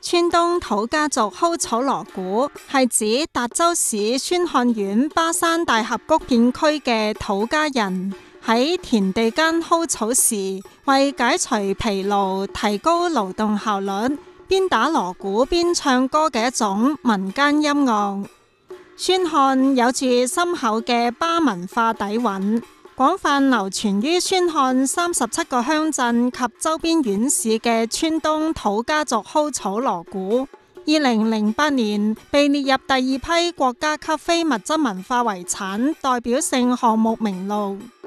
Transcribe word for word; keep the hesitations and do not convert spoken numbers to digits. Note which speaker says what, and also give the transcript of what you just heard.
Speaker 1: 川東土家族蒿草鑼鼓係指達州市宣漢縣巴山大峽谷片區嘅土家人喺田地間蒿草時，為解除疲勞、提高勞動效率，邊打鑼鼓邊唱歌嘅一種民間音樂。宣漢有住深厚嘅巴文化底蘊，廣泛流傳於宣漢三十七個鄉鎮及周邊縣市嘅川東土家族蒿草鑼鼓，二零零八年被列入第二批國家級非物質文化遺產代表性項目名錄。